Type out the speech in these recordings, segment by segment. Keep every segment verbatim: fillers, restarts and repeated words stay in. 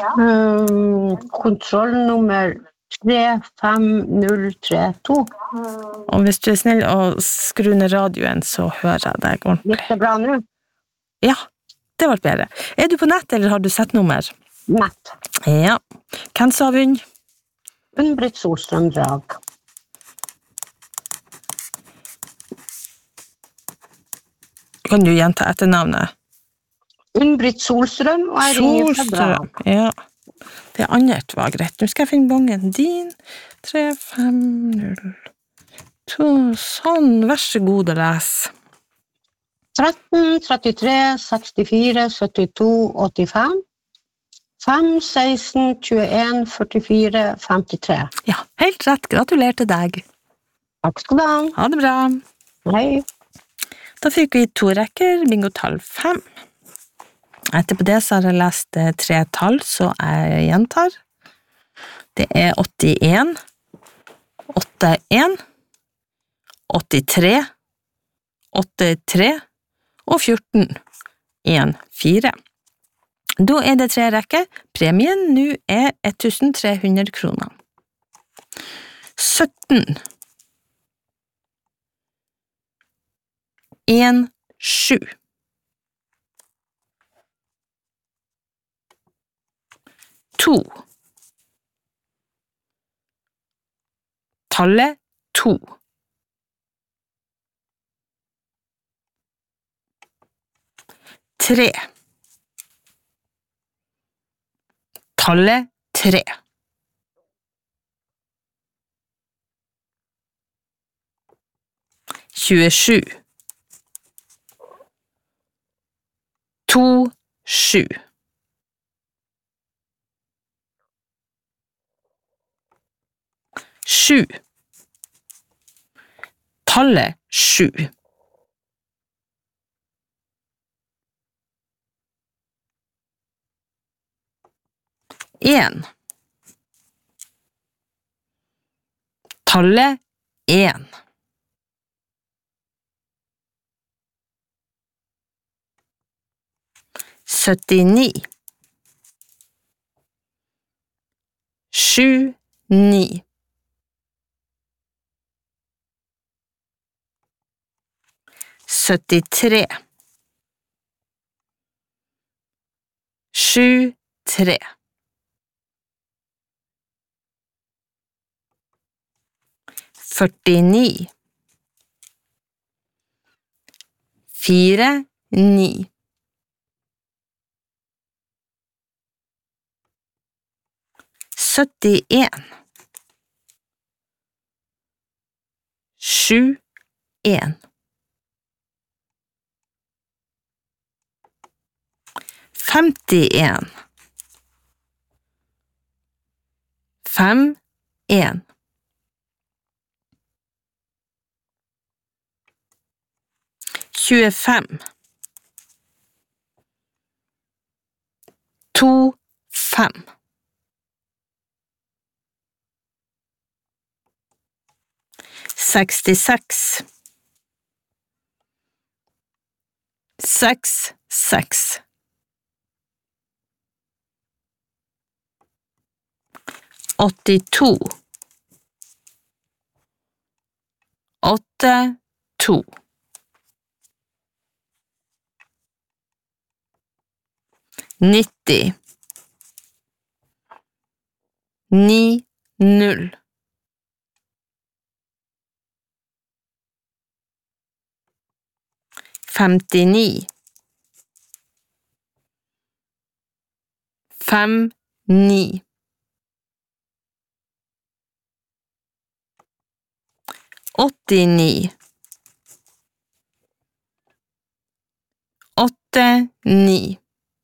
Um, kontrollnummer tre fem null tre to. Og hvis du er snill å skru ned radioen, så hører jeg deg ordentlig. Gikk det bra nå? Ja, det var bedre. Er du på nett, eller har du sett nummer? Nett. Ja. Hvem sa vunn? Unnbritt Solstrøm Drag. Kan du gjenta etternavnet? Unnbritt Solstrøm, og jeg ringer fra Drag. Ja. Det andre var greit. Nå skal jeg finne bongen din. tre fem null to. Sånn, vær så god å lese. tretten, trettitre, sekstifire, syttito, åttifem. fem, seksten, tjueen, førtifire, femtitre. Ja, helt rett. Gratulerer til deg. Takk skal du ha. Ha det bra. Hei. Da fikk vi to rekker, bingo-tall fem. Etterpå det så har jeg lest tre tall, så jeg gjentar. Det er åttien, åttien, åttitre, åttitre og fjorten, en, fire. Da er det tre rekker. Premien nå er tolv hundre kroner. sytten, en, sju. To. Tallet to. Tre. Tallet tre. tjuesju. To, sju. Sju. Tallet sju. En. Tallet en. syttini. Sju, ni. syttitre. Sju, tre. førtini. Fire, ni. syttien. Sju, en. Femtien. Fem, en. Tjuefem. To, fem. Sekstiseks. Seks, seks. Åttito. Åtte, to. Nitti. Ni, null. Femtini. Fem, ni. Åttini. Åtte, ni.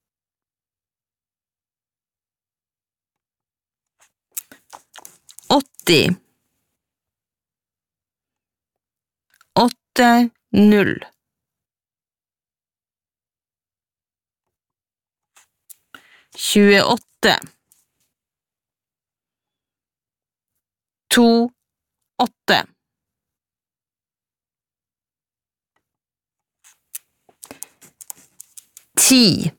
Åtti. Åtte, null. Tjueåtte. To, åtte. Ti.